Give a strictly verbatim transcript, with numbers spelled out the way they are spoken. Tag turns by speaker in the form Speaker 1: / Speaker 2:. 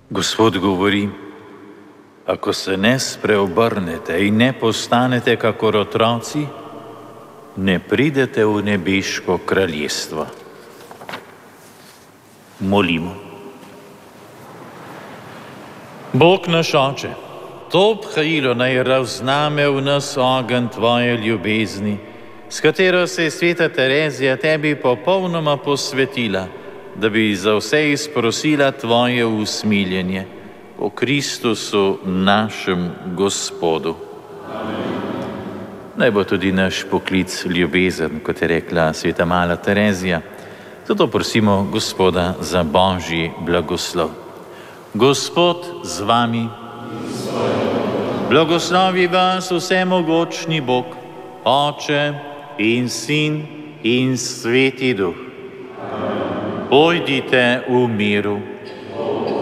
Speaker 1: Gospod govori: ako se ne spreobrnete in ne postanete kakor otroci, ne pridete v nebeško kraljestvo. Molimo. Bog naš Oče, to obhajilo naj razzname v nas ogenj Tvoje ljubezni, s katero se je sveta Terezija Tebi popolnoma posvetila, da bi za vse izprosila Tvoje usmiljenje po Kristusu našem Gospodu. Amen. Naj bo tudi naš poklic ljubezen, kot je rekla sveta mala Terezija. Zato prosimo Gospoda za Božji blagoslov. Gospod z vami. Blagoslovi vas vsemogočni Bog, Oče in Sin in Sveti Duh. Pojdite v miru.